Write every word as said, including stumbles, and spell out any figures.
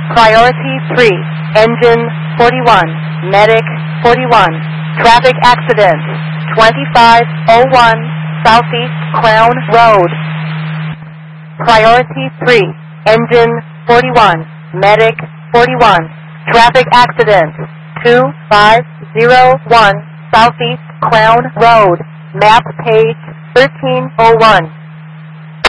Priority three, engine forty-one, medic forty-one, traffic accident twenty-five oh one Southeast Crown Road. Priority three, engine forty-one, medic forty-one, traffic accident two five oh one Southeast Crown Road, map page thirteen oh one.